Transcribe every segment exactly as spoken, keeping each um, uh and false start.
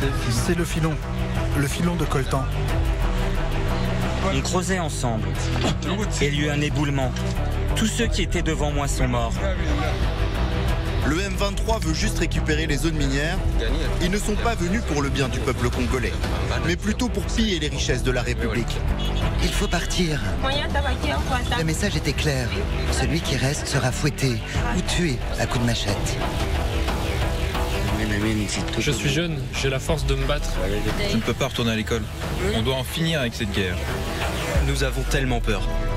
C'est le filon, le filon de coltan. On creusait ensemble. Et il y a eu un éboulement. Tous ceux qui étaient devant moi sont morts. Le M vingt-trois veut juste récupérer les zones minières. Ils ne sont pas venus pour le bien du peuple congolais, mais plutôt pour piller les richesses de la République. Il faut partir. Le message était clair. Celui qui reste sera fouetté ou tué à coups de machette. Je suis jeune, j'ai la force de me battre. Je ne peux pas retourner à l'école. On doit en finir avec cette guerre. Nous avons tellement peur.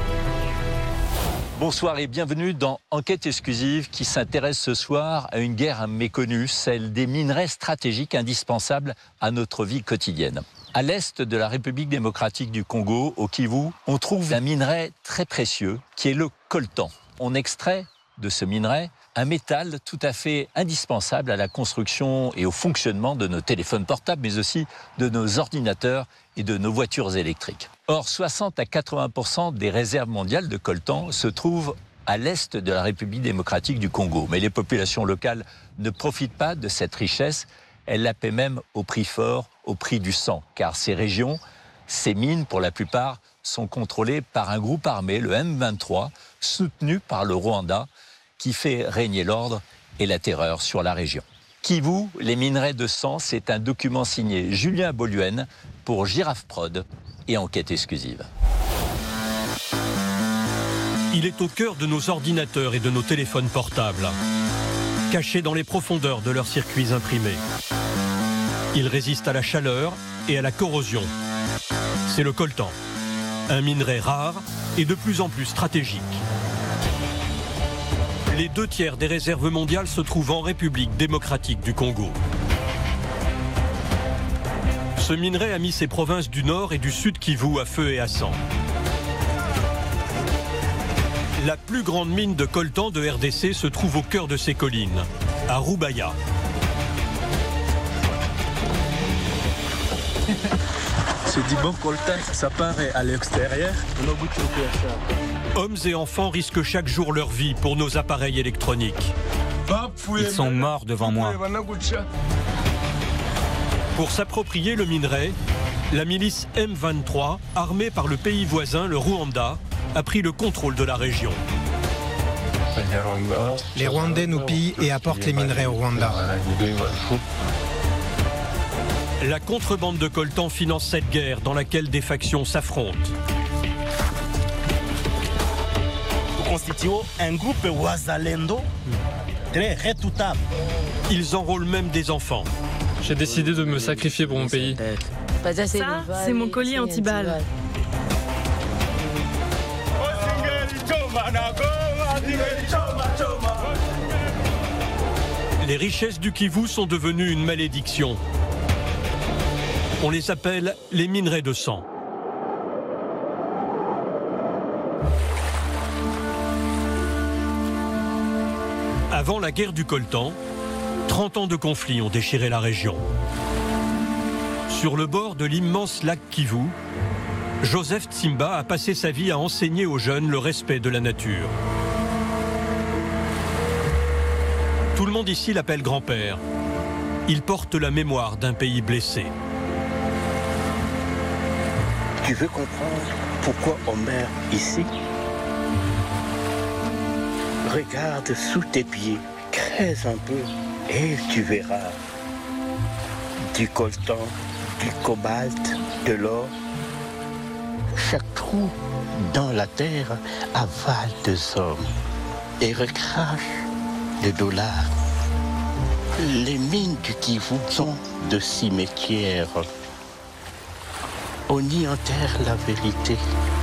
Bonsoir et bienvenue dans Enquête exclusive qui s'intéresse ce soir à une guerre méconnue, celle des minerais stratégiques indispensables à notre vie quotidienne. À l'est de la République démocratique du Congo, au Kivu, on trouve un minerai très précieux qui est le coltan. On extrait de ce minerai un métal tout à fait indispensable à la construction et au fonctionnement de nos téléphones portables, mais aussi de nos ordinateurs et de nos voitures électriques. Or, soixante à quatre-vingts pour cent des réserves mondiales de coltan se trouvent à l'est de la République démocratique du Congo. Mais les populations locales ne profitent pas de cette richesse, elles la paient même au prix fort, au prix du sang. Car ces régions, ces mines, pour la plupart, sont contrôlées par un groupe armé, le M vingt-trois, soutenu par le Rwanda, qui fait régner l'ordre et la terreur sur la région. Kivu, les minerais de sang, c'est un document signé Julien Boluen pour Girafe Prod et Enquête exclusive. Il est au cœur de nos ordinateurs et de nos téléphones portables, caché dans les profondeurs de leurs circuits imprimés. Il résiste à la chaleur et à la corrosion. C'est le coltan, un minerai rare et de plus en plus stratégique. Les deux tiers des réserves mondiales se trouvent en République démocratique du Congo. Ce minerai a mis ses provinces du Nord et du Sud Kivu à feu et à sang. La plus grande mine de coltan de R D C se trouve au cœur de ces collines, à Rubaya. C'est du bon coltan, ça paraît à l'extérieur. Hommes et enfants risquent chaque jour leur vie pour nos appareils électroniques. Ils sont morts devant moi. Pour s'approprier le minerai, la milice M vingt-trois, armée par le pays voisin, le Rwanda, a pris le contrôle de la région. Les Rwandais nous pillent et apportent les minerais au Rwanda. La contrebande de coltan finance cette guerre dans laquelle des factions s'affrontent. Nous constituons un groupe Wazalendo très redoutable. Ils enrôlent même des enfants. J'ai décidé de me sacrifier pour mon pays. Ça, c'est mon collier anti-balles. Les richesses du Kivu sont devenues une malédiction. On les appelle les minerais de sang. Avant la guerre du coltan, trente ans de conflits ont déchiré la région. Sur le bord de l'immense lac Kivu, Joseph Tsimba a passé sa vie à enseigner aux jeunes le respect de la nature. Tout le monde ici l'appelle grand-père. Il porte la mémoire d'un pays blessé. Tu veux comprendre pourquoi on meurt ici? Regarde sous tes pieds, creuse un peu et tu verras du coltan, du cobalt, de l'or. Chaque trou dans la terre avale des hommes et recrache des dollars. Les mines du Kivu sont de cimetières. On y enterre la vérité.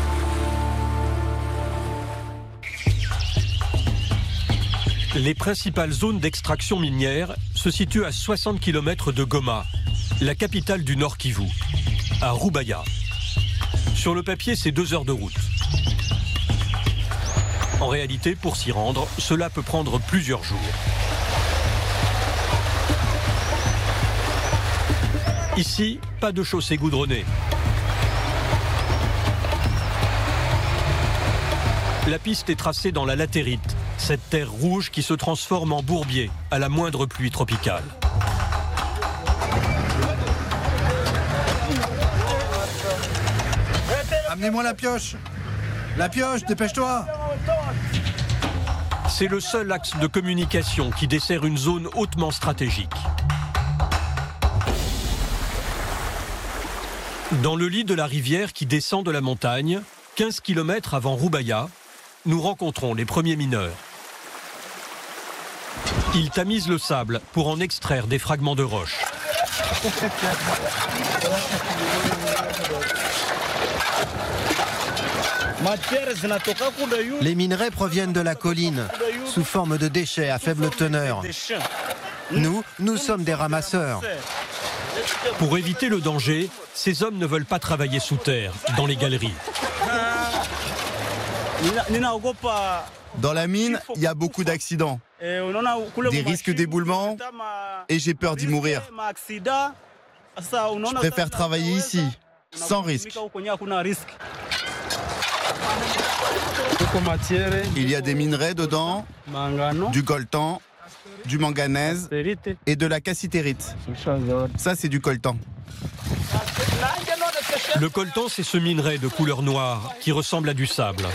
Les principales zones d'extraction minière se situent à soixante kilomètres de Goma, la capitale du Nord Kivu, à Rubaya. Sur le papier, c'est deux heures de route. En réalité, pour s'y rendre, cela peut prendre plusieurs jours. Ici, pas de chaussée goudronnée. La piste est tracée dans la latérite, cette terre rouge qui se transforme en bourbier à la moindre pluie tropicale. amenez-moi la pioche. La pioche, dépêche-toi. C'est le seul axe de communication qui dessert une zone hautement stratégique. Dans le lit de la rivière qui descend de la montagne, quinze kilomètres avant Roubaïa, nous rencontrons les premiers mineurs. Ils tamisent le sable pour en extraire des fragments de roche. Les minerais proviennent de la colline, sous forme de déchets à faible teneur. Nous, nous sommes des ramasseurs. Pour éviter le danger, ces hommes ne veulent pas travailler sous terre, dans les galeries. Dans la mine, il y a beaucoup d'accidents, des risques d'éboulement, et j'ai peur d'y mourir. Je préfère travailler ici, sans risque. Il y a des minerais dedans, du coltan, du manganèse et de la cassitérite. Ça, c'est du coltan. Le coltan, c'est ce minerai de couleur noire qui ressemble à du sable.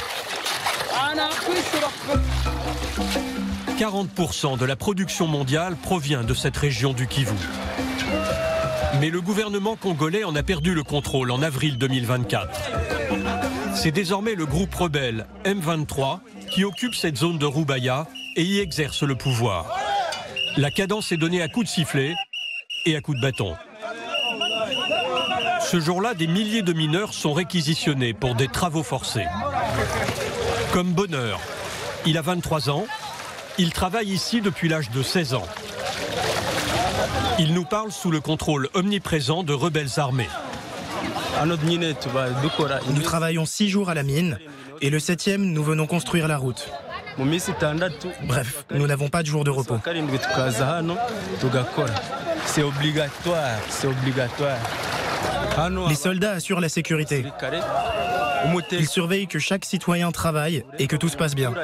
quarante pour cent de la production mondiale provient de cette région du Kivu. Mais le gouvernement congolais en a perdu le contrôle en avril deux mille vingt-quatre. C'est désormais le groupe rebelle M vingt-trois qui occupe cette zone de Roubaïa et y exerce le pouvoir. La cadence est donnée à coups de sifflet et à coups de bâton. Ce jour-là, des milliers de mineurs sont réquisitionnés pour des travaux forcés. Comme Bonheur. Il a vingt-trois ans. Il travaille ici depuis l'âge de seize ans. Il nous parle sous le contrôle omniprésent de rebelles armés. Nous travaillons six jours à la mine et le septième, nous venons construire la route. Bref, nous n'avons pas de jour de repos. C'est obligatoire, c'est obligatoire. Les soldats assurent la sécurité. Ils surveillent que chaque citoyen travaille et que tout se passe bien.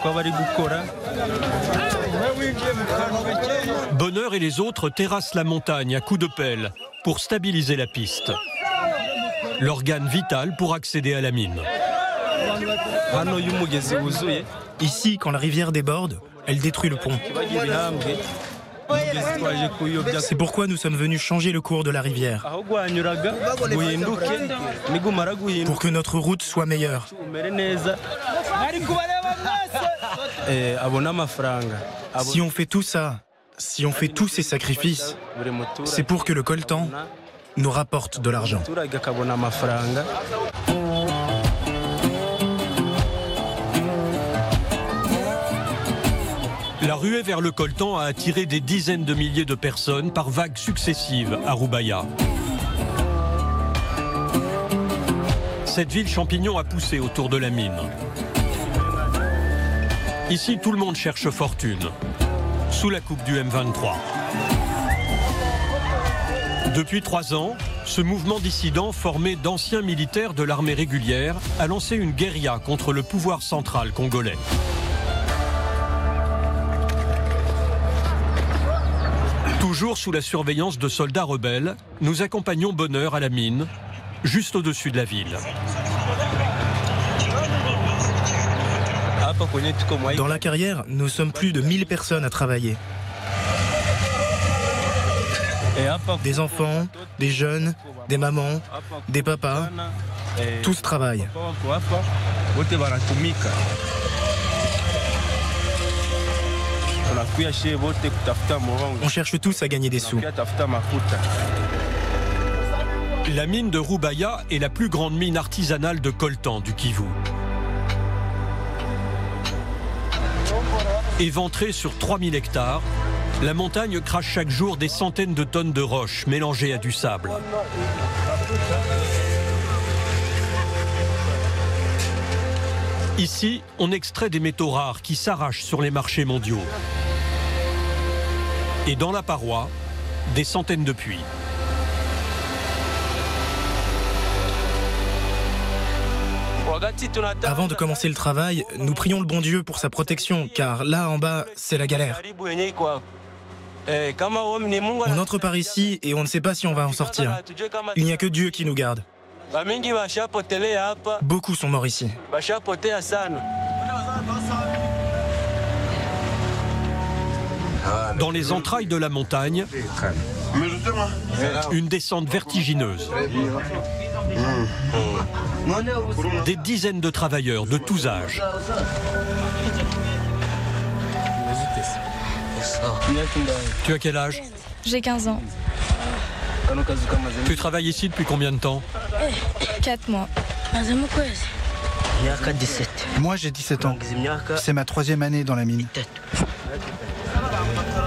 Bonheur et les autres terrassent la montagne à coups de pelle pour stabiliser la piste. L'organe vital pour accéder à la mine. Ici, quand la rivière déborde, elle détruit le pont. C'est pourquoi nous sommes venus changer le cours de la rivière. Pour que notre route soit meilleure. Si on fait tout ça, si on fait tous ces sacrifices, c'est pour que le coltan nous rapporte de l'argent. La ruée vers le coltan a attiré des dizaines de milliers de personnes par vagues successives à Roubaïa. Cette ville champignon a poussé autour de la mine. Ici, tout le monde cherche fortune, sous la coupe du M vingt-trois. Depuis trois ans, ce mouvement dissident formé d'anciens militaires de l'armée régulière a lancé une guérilla contre le pouvoir central congolais. Toujours sous la surveillance de soldats rebelles, nous accompagnons Bonheur à la mine, juste au-dessus de la ville. Dans la carrière, nous sommes plus de mille personnes à travailler. Des enfants, des jeunes, des mamans, des papas, tous travaillent. On cherche tous à gagner des sous. La mine de Roubaïa est la plus grande mine artisanale de coltan du Kivu. Éventrée sur trois mille hectares, la montagne crache chaque jour des centaines de tonnes de roches mélangées à du sable. Ici, on extrait des métaux rares qui s'arrachent sur les marchés mondiaux. Et dans la paroi, des centaines de puits. Avant de commencer le travail, nous prions le bon Dieu pour sa protection, car là en bas, c'est la galère. On entre par ici et on ne sait pas si on va en sortir. Il n'y a que Dieu qui nous garde. Beaucoup sont morts ici. Dans les entrailles de la montagne, une descente vertigineuse. Des dizaines de travailleurs de tous âges. Tu as quel âge? J'ai quinze ans. Tu travailles ici depuis combien de temps? quatre mois. Moi j'ai dix-sept ans. C'est ma troisième année dans la mine.